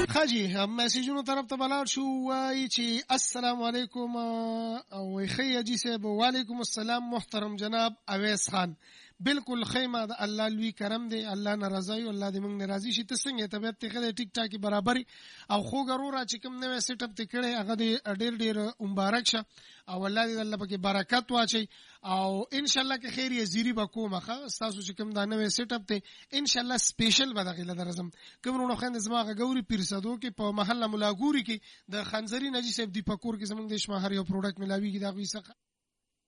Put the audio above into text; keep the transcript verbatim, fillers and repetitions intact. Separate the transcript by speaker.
Speaker 1: خاجي میسجونو طرف ته بلاړ شو وایي چې السلام علیکم او خی جی صاحب وعلیکم السلام محترم جناب اویس خان بالکل خیمه د الله لوی کرم دی الله ناراضي او الله دې موږ ناراضي شي ته څنګه طبيعت ته خدای ټیک ټاک برابر او خو ګرورا چې کوم نوې سیټ اپ ته کړي هغه دې ډېر ډېر مبارک شه او الله دې الله پکې برکت واچي او ان شاء الله کې خیر یې زیری بکومه تاسو چې کوم دا نوې سیټ اپ ته ان شاء الله سپیشل بدغله درزم کوم نو خوند زماغه ګوري پیرسدو کې په محله ملاګوري کې د خنزري نجی صاحب دی پکور کې زمونږ د شمهر یو پروډکټ ملاويږي دا غوي څخه